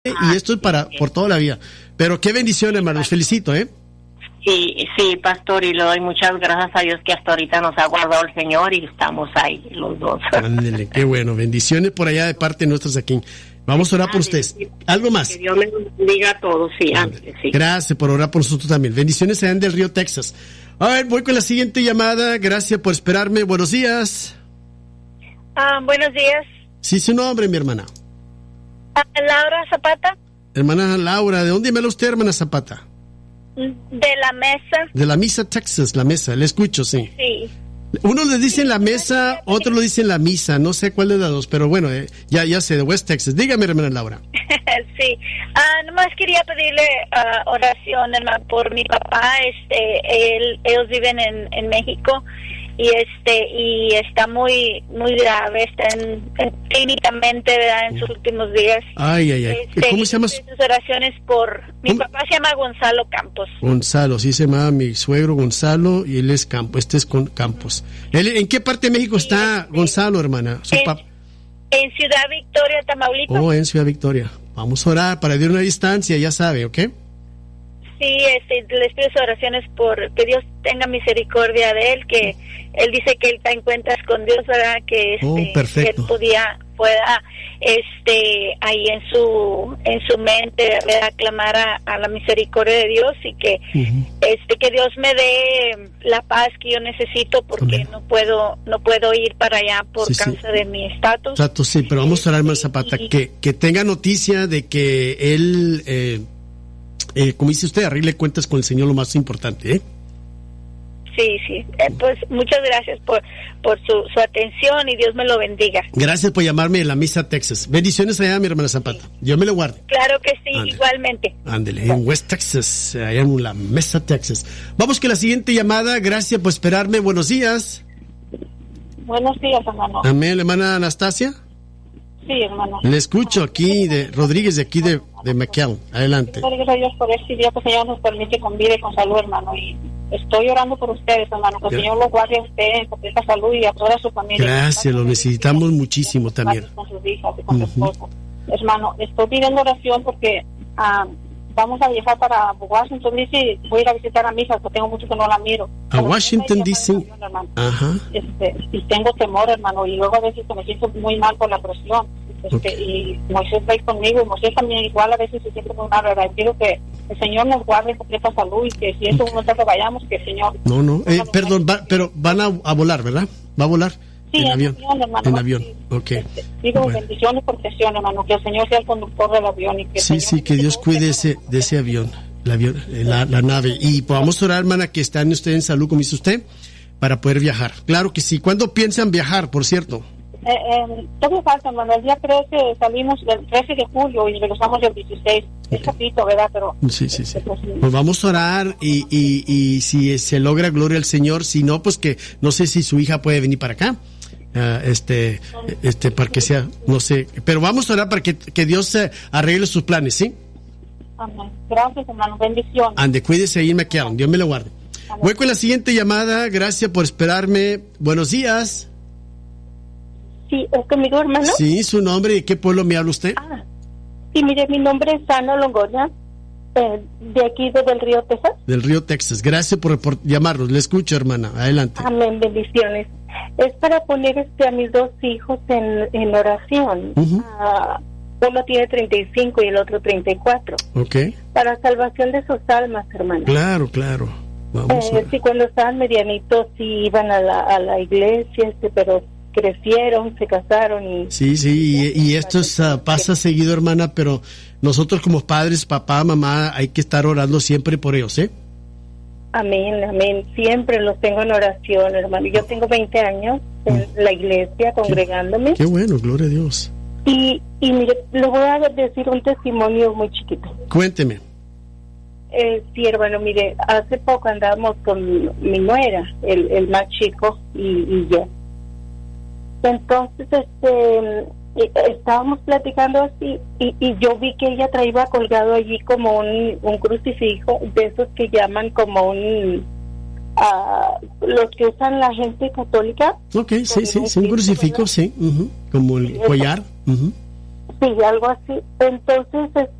y esto es por toda la vida. Pero qué bendición, hermano, los felicito, ¿eh? Sí, pastor, y le doy muchas gracias a Dios que hasta ahorita nos ha guardado el Señor y estamos ahí los dos. Ándele, qué bueno, bendiciones por allá de parte de nuestros aquí. Vamos a orar por ustedes. ¿Algo más? Que Dios les bendiga a todos, sí, ándele, sí. Gracias por orar por nosotros también. Bendiciones allá del Río, Texas. A ver, voy con la siguiente llamada. Gracias por esperarme. Buenos días. Buenos días. Sí, su nombre, mi hermana. Laura Zapata. Hermana Laura, ¿de dónde me habla usted, hermana Zapata? De la mesa. De la misa, Texas, la mesa. Le escucho, sí. Sí. Uno le dice la mesa, otro lo dice la misa. No sé cuál de las dos, pero bueno, ya sé, de West Texas. Dígame, hermana Laura. Sí. Nomás quería pedirle oración, hermano, por mi papá. Ellos viven en México y está muy grave, está clínicamente, ¿verdad?, en sus últimos días. Ay. ¿Cómo se llama? Sus oraciones por mi papá se llama Gonzalo Campos. Gonzalo, sí se llama mi suegro Gonzalo y él es Campos. Este es con Campos. ¿En qué parte de México está Gonzalo, hermana? En Ciudad Victoria, Tamaulipas. Oh, en Ciudad Victoria. Vamos a orar para Dios una distancia, ya sabe, ¿ok? Sí, les pido oraciones por que Dios tenga misericordia de él, que él dice que él está en cuentas con Dios, ¿verdad? Que que él pueda ahí en su mente, ¿verdad?, clamar a la misericordia de Dios y que que Dios me dé la paz que yo necesito, porque no puedo ir para allá por causa de mi estatus. Exacto, sí, pero vamos a orar, hermano Zapata, que tenga noticia de que él como dice usted, arregle cuentas con el Señor, lo más importante, ¿eh? Sí. Pues muchas gracias por su atención y Dios me lo bendiga. Gracias por llamarme de la misa, Texas. Bendiciones allá, mi hermana Zapata. Dios me lo guarde. Claro que sí, igualmente. Ándele, en West Texas, allá en la mesa, Texas. Vamos con la siguiente llamada. Gracias por esperarme. Buenos días. Buenos días, hermano. Amén, hermana Anastasia. Sí, hermano. Le escucho aquí de Rodríguez, de aquí de McAllen. Adelante. Gracias a Dios por este día que el Señor nos permite con vida y con salud, hermano. Y estoy orando por ustedes, hermano, que el Señor los guarde a usted en completa salud y a toda su familia. Gracias, lo necesitamos muchísimo también. Con sus hijas y con su esposo. Hermano, estoy pidiendo oración porque vamos a viajar para Washington D.C. Voy a ir a visitar a mi hija, porque tengo mucho que no la miro. ¿A Washington D.C.? Ajá. Y tengo temor, hermano, y luego a veces me siento muy mal por la presión. Y Moisés va a ir conmigo, y Moisés también igual a veces se siente muy mal, ¿verdad? Y pido que el Señor nos guarde en completa salud y que si eso momento que vayamos, que el Señor... No, perdón, pero van a volar, ¿verdad? ¿Va a volar? Sí, en avión, hermano. En avión, ok. Pido bendición y protección, hermano, que el Señor sea el conductor del avión y que que Dios cuide de ese avión, la nave. Y podamos orar, hermana, que estén ustedes en salud, como dice usted, para poder viajar. Claro que sí. ¿Cuándo piensan viajar, por cierto? Todo falta, hermano. El día 13 salimos del 13 de julio y regresamos el 16. Es poquito, ¿verdad? Pero sí. Pues vamos a orar y si se logra, gloria al Señor. Si no, pues que no sé si su hija puede venir para acá. Para que sea, no sé, pero vamos a orar para que Dios arregle sus planes, ¿sí? Amén. Gracias, hermano. Bendiciones. Ande, cuídese ahí en McAllen. Dios me lo guarde. Amén. Voy con la siguiente llamada. Gracias por esperarme. Buenos días. Sí, ¿es conmigo, hermano? Sí, su nombre. ¿De qué pueblo me habla usted? Sí, mire, mi nombre es Ana Longoria, de aquí, del Río, Texas. Del Río, Texas. Gracias por llamarnos. Le escucho, hermana. Adelante. Amén, bendiciones. Es para poner a mis dos hijos en oración. Uno tiene 35 y el otro 34. Ok. Para salvación de sus almas, hermano. Claro. Vamos sí, cuando estaban medianitos sí iban a la iglesia, pero crecieron, se casaron y... Sí, y esto pasa seguido, hermana, pero nosotros como padres, papá, mamá, hay que estar orando siempre por ellos, ¿eh? Amén. Siempre los tengo en oración, hermano. Yo tengo 20 años en la iglesia congregándome. Qué bueno, gloria a Dios. Y mire, le voy a decir un testimonio muy chiquito. Cuénteme. Sí, hermano, mire, hace poco andábamos con mi nuera, el más chico, y yo. Entonces, estábamos platicando así y yo vi que ella traía colgado allí como un crucifijo de esos que llaman como los que usan la gente católica. Ok, sí, un crucifijo, sí, como el collar. Sí, algo así. Entonces,